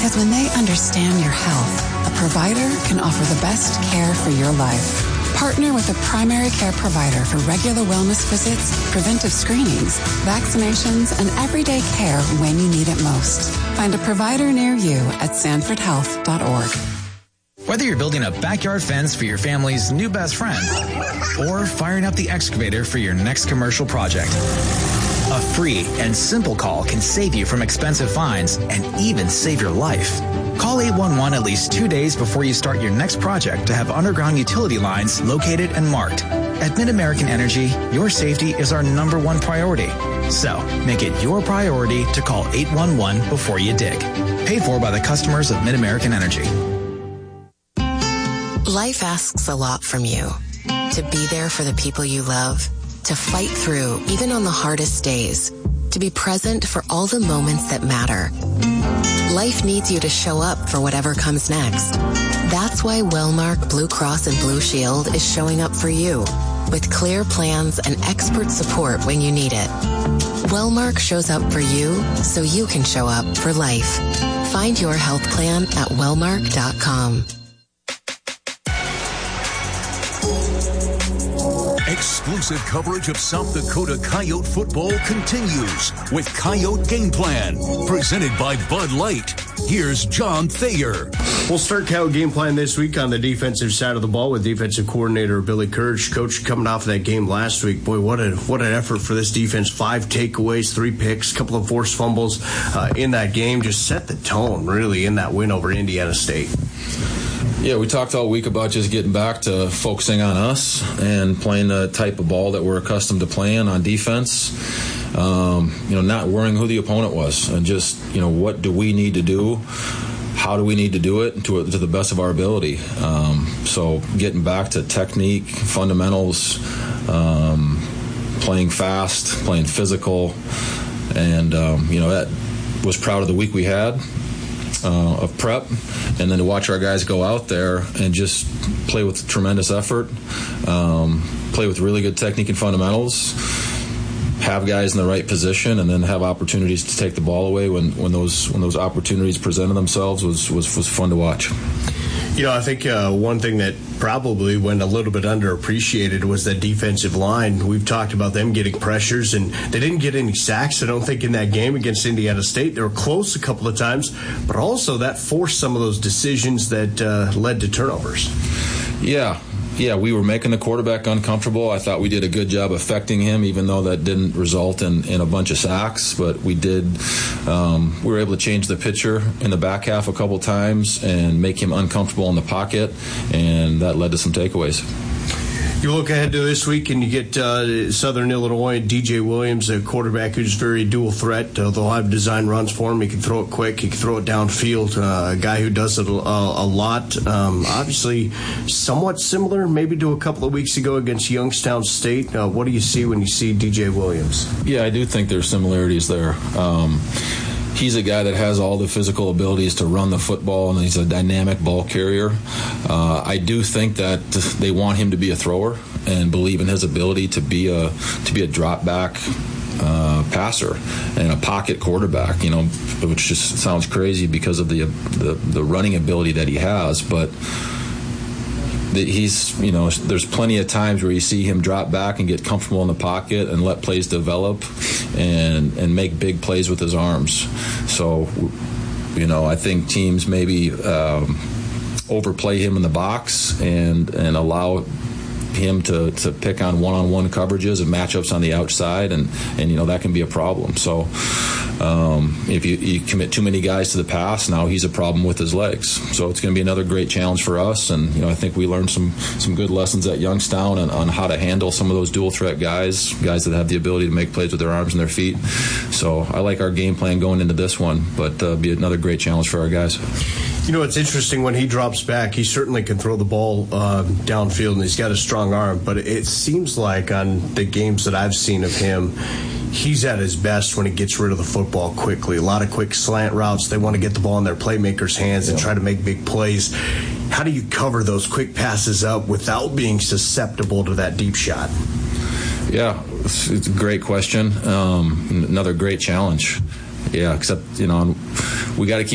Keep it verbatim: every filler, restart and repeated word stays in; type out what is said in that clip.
Because when they understand your health, a provider can offer the best care for your life. Partner with a primary care provider for regular wellness visits, preventive screenings, vaccinations, and everyday care when you need it most. Find a provider near you at sanford health dot org. Whether you're building a backyard fence for your family's new best friend or firing up the excavator for your next commercial project, a free and simple call can save you from expensive fines and even save your life. Call eight one one at least two days before you start your next project to have underground utility lines located and marked. At Mid-American Energy, your safety is our number one priority. So, make it your priority to call eight one one before you dig. Paid for by the customers of Mid-American Energy. Life asks a lot from you. To be there for the people you love, to fight through even on the hardest days, to be present for all the moments that matter. Life needs you to show up for whatever comes next. That's why Wellmark Blue Cross and Blue Shield is showing up for you with clear plans and expert support when you need it. Wellmark shows up for you so you can show up for life. Find your health plan at wellmark dot com. Exclusive coverage of South Dakota Coyote football continues with Coyote Game Plan, presented by Bud Light. Here's John Thayer. We'll start Coyote Game Plan this week on the defensive side of the ball with defensive coordinator Billy Kurtz. Coach, coming off of that game last week, boy, what a what an effort for this defense. Five takeaways, three picks, couple of forced fumbles uh, in that game. Just set the tone, really, in that win over Indiana State. Yeah, we talked all week about just getting back to focusing on us and playing the type of ball that we're accustomed to playing on defense. Um, you know, not worrying who the opponent was and just, you know, what do we need to do? How do we need to do it to, to the best of our ability? Um, so getting back to technique, fundamentals, um, playing fast, playing physical, and, um, you know, that was proud of the week we had. Uh, of prep, and then to watch our guys go out there and just play with tremendous effort, um, play with really good technique and fundamentals, have guys in the right position, and then have opportunities to take the ball away when, when those when those opportunities presented themselves was was, was fun to watch. You know, I think uh, one thing that probably went a little bit underappreciated was that defensive line. We've talked about them getting pressures, and they didn't get any sacks, I don't think, in that game against Indiana State. They were close a couple of times, but also that forced some of those decisions that uh, led to turnovers. Yeah. Yeah, we were making the quarterback uncomfortable. I thought we did a good job affecting him, even though that didn't result in, in a bunch of sacks. But we did. Um, we were able to change the picture in the back half a couple times and make him uncomfortable in the pocket, and that led to some takeaways. You look ahead to this week, and you get uh, Southern Illinois, D J Williams, a quarterback who's very dual threat. Uh, they'll have design runs for him. He can throw it quick. He can throw it downfield. Uh, a guy who does it a, a lot. Um, obviously, somewhat similar maybe to a couple of weeks ago against Youngstown State. Uh, what do you see when you see D J Williams? Yeah, I do think there's similarities there. Um, He's a guy that has all the physical abilities to run the football, and he's a dynamic ball carrier. Uh, I do think that they want him to be a thrower and believe in his ability to be a to be a drop back uh, passer and a pocket quarterback. You know, which just sounds crazy because of the the, the running ability that he has, but. He's, you know, there's plenty of times where you see him drop back and get comfortable in the pocket and let plays develop and and make big plays with his arms. So, you know, I think teams maybe um, overplay him in the box and, and allow him to, to pick on one-on-one coverages and matchups on the outside, and, and you know, that can be a problem. So um, if you, you commit too many guys to the pass, now he's a problem with his legs. So it's going to be another great challenge for us, and you know, I think we learned some some good lessons at Youngstown on, on how to handle some of those dual-threat guys, guys that have the ability to make plays with their arms and their feet. So I like our game plan going into this one, but uh, be another great challenge for our guys. You know, it's interesting when he drops back, he certainly can throw the ball uh, downfield, and he's got a strong arm. But it seems like on the games that I've seen of him, he's at his best when he gets rid of the football quickly. A lot of quick slant routes. They want to get the ball in their playmakers' hands and try to make big plays. How do you cover those quick passes up without being susceptible to that deep shot? Yeah, it's, it's a great question. Um, another great challenge. Yeah, except, you know, we got to keep